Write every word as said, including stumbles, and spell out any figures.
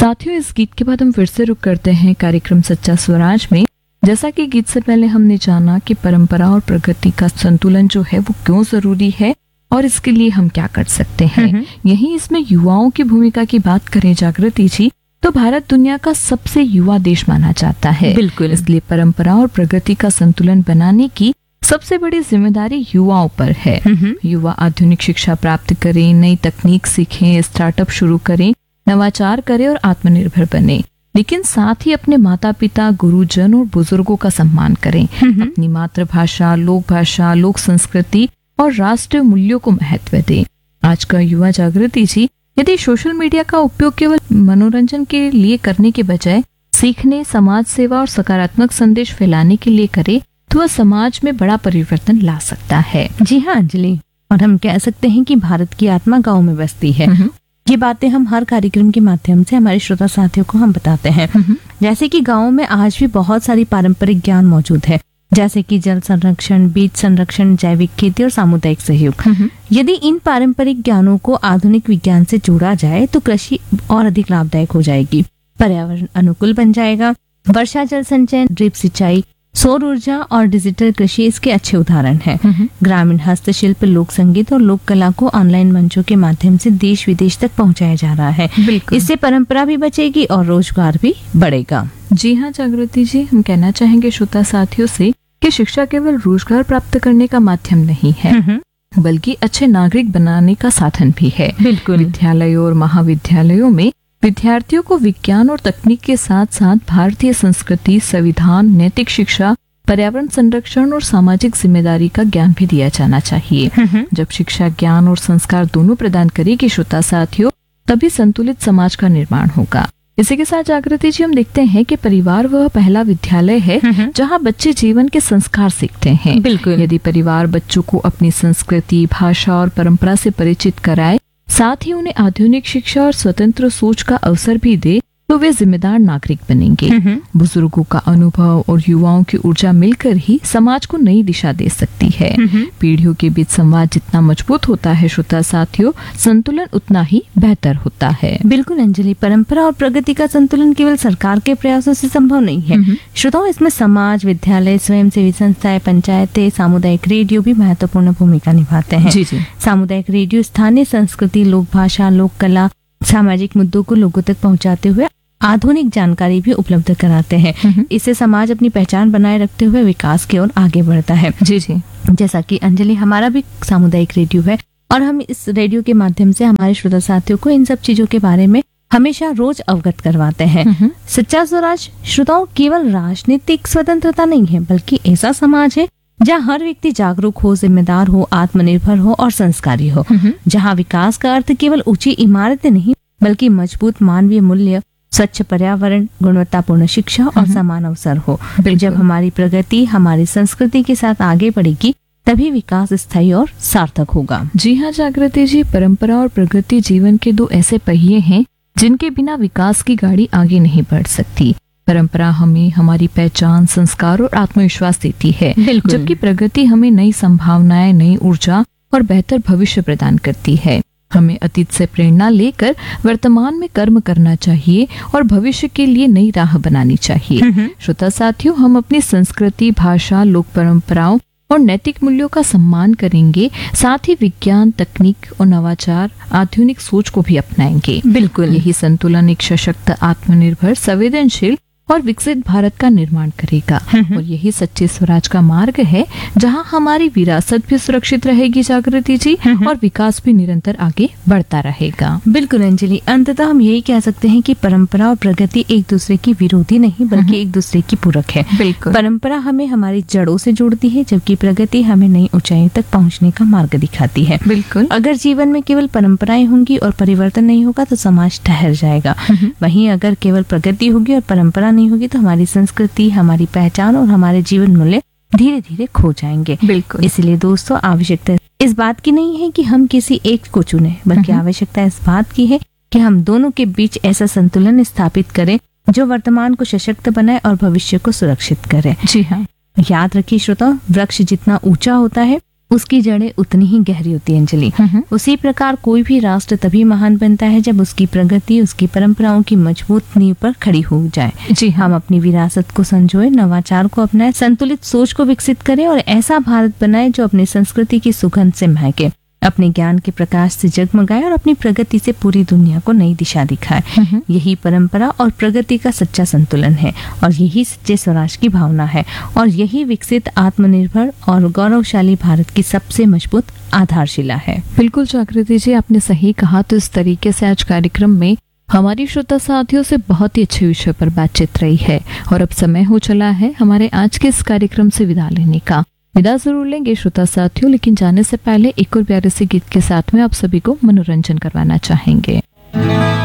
साथियों, इस गीत के बाद हम फिर से रुक करते हैं कार्यक्रम सच्चा स्वराज में। जैसा कि गीत से पहले हमने जाना कि परंपरा और प्रगति का संतुलन जो है वो क्यों जरूरी है और इसके लिए हम क्या कर सकते हैं। यही इसमें युवाओं की भूमिका की बात करें जागृति जी, तो भारत दुनिया का सबसे युवा देश माना जाता है। बिल्कुल। इसलिए परंपरा और प्रगति का संतुलन बनाने की सबसे बड़ी जिम्मेदारी युवाओं पर है। युवा आधुनिक शिक्षा प्राप्त करें, नई तकनीक सीखें, स्टार्टअप शुरू करें, नवाचार करें और आत्मनिर्भर बने, लेकिन साथ ही अपने माता पिता, गुरुजन और बुजुर्गों का सम्मान करें। अपनी मातृभाषा, लोक भाषा, लोक संस्कृति और राष्ट्रीय मूल्यों को महत्व दें। आज का युवा जागृति जी यदि सोशल मीडिया का उपयोग केवल मनोरंजन के लिए करने के बजाय सीखने, समाज सेवा और सकारात्मक संदेश फैलाने के लिए करे तो वह समाज में बड़ा परिवर्तन ला सकता है। जी हाँ अंजलि, और हम कह सकते हैं कि भारत की आत्मा गांव में बसती है। ये बातें हम हर कार्यक्रम के माध्यम से हमारे श्रोता साथियों को हम बताते हैं। जैसे कि गाँव में आज भी बहुत सारी पारंपरिक ज्ञान मौजूद है, जैसे कि जल संरक्षण, बीज संरक्षण, जैविक खेती और सामुदायिक सहयोग। यदि इन पारंपरिक ज्ञानों को आधुनिक विज्ञान से जोड़ा जाए तो कृषि और अधिक लाभदायक हो जाएगी, पर्यावरण अनुकूल बन जाएगा। वर्षा जल संचयन, ड्रिप सिंचाई, सौर ऊर्जा और डिजिटल कृषि इसके अच्छे उदाहरण हैं। ग्रामीण हस्तशिल्प, लोक संगीत और लोक कला को ऑनलाइन मंचों के माध्यम से देश विदेश तक पहुंचाया जा रहा है। इससे परंपरा भी बचेगी और रोजगार भी बढ़ेगा। जी हाँ जागृति जी, हम कहना चाहेंगे श्रोता साथियों से कि शिक्षा केवल रोजगार प्राप्त करने का माध्यम नहीं है, बल्कि अच्छे नागरिक बनाने का साधन भी है। बिल्कुल। विद्यालयों और महाविद्यालयों में विद्यार्थियों को विज्ञान और तकनीक के साथ साथ भारतीय संस्कृति, संविधान, नैतिक शिक्षा, पर्यावरण संरक्षण और सामाजिक जिम्मेदारी का ज्ञान भी दिया जाना चाहिए। जब शिक्षा ज्ञान और संस्कार दोनों प्रदान करेगी श्रोता साथियों, तभी संतुलित समाज का निर्माण होगा। इसी के साथ जागृति जी हम देखते हैं कि परिवार वह पहला विद्यालय है जहां बच्चे जीवन के संस्कार सीखते हैं। बिल्कुल। यदि परिवार बच्चों को अपनी संस्कृति, भाषा और परंपरा से परिचित कराए, साथ ही उन्हें आधुनिक शिक्षा और स्वतंत्र सोच का अवसर भी दे, तो वे जिम्मेदार नागरिक बनेंगे। बुजुर्गों का अनुभव और युवाओं की ऊर्जा मिलकर ही समाज को नई दिशा दे सकती है। पीढ़ियों के बीच संवाद जितना मजबूत होता है श्रोता साथियों, संतुलन उतना ही बेहतर होता है। बिल्कुल अंजलि, परंपरा और प्रगति का संतुलन केवल सरकार के प्रयासों से संभव नहीं है। श्रोताओं, इसमें समाज, विद्यालय, स्वयंसेवी संस्थाएं, पंचायतें, सामुदायिक रेडियो भी महत्वपूर्ण भूमिका निभाते हैं। जी जी। सामुदायिक रेडियो स्थानीय संस्कृति, लोक भाषा, लोक कला, सामाजिक मुद्दों को लोगों तक पहुंचाते हुए आधुनिक जानकारी भी उपलब्ध कराते हैं। इससे समाज अपनी पहचान बनाए रखते हुए विकास की ओर आगे बढ़ता है। जी जी। जैसा कि अंजलि, हमारा भी सामुदायिक रेडियो है और हम इस रेडियो के माध्यम से हमारे श्रोता साथियों को इन सब चीजों के बारे में हमेशा रोज अवगत करवाते हैं। सच्चा स्वराज श्रोताओं केवल राजनीतिक स्वतंत्रता नहीं है, बल्कि ऐसा समाज है जहाँ हर व्यक्ति जागरूक हो, जिम्मेदार हो, आत्मनिर्भर हो और संस्कारी हो। जहाँ विकास का अर्थ केवल ऊंची इमारतें नहीं, बल्कि मजबूत मानवीय मूल्य, स्वच्छ पर्यावरण, गुणवत्तापूर्ण शिक्षा और समान अवसर हो। जब हमारी प्रगति हमारी संस्कृति के साथ आगे बढ़ेगी, तभी विकास स्थायी और सार्थक होगा। जी हाँ जागृति जी, परंपरा और प्रगति जीवन के दो ऐसे पहिए हैं जिनके बिना विकास की गाड़ी आगे नहीं बढ़ सकती। परंपरा हमें हमारी पहचान, संस्कार और आत्मविश्वास देती है, जबकि प्रगति हमें नई संभावनाएं, नई ऊर्जा और बेहतर भविष्य प्रदान करती है। हमें अतीत से प्रेरणा लेकर वर्तमान में कर्म करना चाहिए और भविष्य के लिए नई राह बनानी चाहिए। श्रोता साथियों, हम अपनी संस्कृति, भाषा, लोक परंपराओं और नैतिक मूल्यों का सम्मान करेंगे, साथ ही विज्ञान, तकनीक और नवाचार, आधुनिक सोच को भी अपनाएंगे। बिल्कुल। यही संतुलन एक सशक्त, आत्मनिर्भर, संवेदनशील और विकसित भारत का निर्माण करेगा। और यही सच्चे स्वराज का मार्ग है, जहां हमारी विरासत भी सुरक्षित रहेगी जागृति जी, और विकास भी निरंतर आगे बढ़ता रहेगा। बिल्कुल अंजलि, अंततः हम यही कह सकते हैं कि परंपरा और प्रगति एक दूसरे की विरोधी नहीं, बल्कि एक दूसरे की पूरक है। बिल्कुल। परंपरा हमें हमारी जड़ों से जोड़ती है, जबकि प्रगति हमें नई ऊंचाई तक पहुँचने का मार्ग दिखाती है। बिल्कुल। अगर जीवन में केवल परंपराएं होंगी और परिवर्तन नहीं होगा तो समाज ठहर जाएगा। वहीं अगर केवल प्रगति होगी और परंपरा नहीं होगी तो हमारी संस्कृति, हमारी पहचान और हमारे जीवन मूल्य धीरे धीरे खो जाएंगे। बिल्कुल। इसलिए दोस्तों, आवश्यकता इस बात की नहीं है कि हम किसी एक को चुने, बल्कि आवश्यकता इस बात की है कि हम दोनों के बीच ऐसा संतुलन स्थापित करें जो वर्तमान को सशक्त बनाए और भविष्य को सुरक्षित करे। जी हाँ। याद रखिए श्रोता, वृक्ष जितना ऊंचा होता है उसकी जड़ें उतनी ही गहरी होती है अंजलि। उसी प्रकार कोई भी राष्ट्र तभी महान बनता है जब उसकी प्रगति उसकी परंपराओं की मजबूत नींव पर खड़ी हो जाए। जी हम अपनी विरासत को संजोए, नवाचार को अपनाए, संतुलित सोच को विकसित करें और ऐसा भारत बनाए जो अपनी संस्कृति की सुगंध से महके, अपने ज्ञान के प्रकाश से जगमगाए और अपनी प्रगति से पूरी दुनिया को नई दिशा दिखाए। यही परंपरा और प्रगति का सच्चा संतुलन है और यही सच्चे स्वराज की भावना है और यही विकसित, आत्मनिर्भर और गौरवशाली भारत की सबसे मजबूत आधारशिला है। बिल्कुल जागृति जी, आपने सही कहा। तो इस तरीके से आज कार्यक्रम में हमारी श्रोता साथियों से बहुत ही अच्छे विषय पर बातचीत रही है और अब समय हो चला है हमारे आज के इस कार्यक्रम से विदा लेने का। विदा जरूर लेंगे श्रोता साथियों, लेकिन जाने से पहले एक और प्यारे से गीत के साथ में आप सभी को मनोरंजन करवाना चाहेंगे।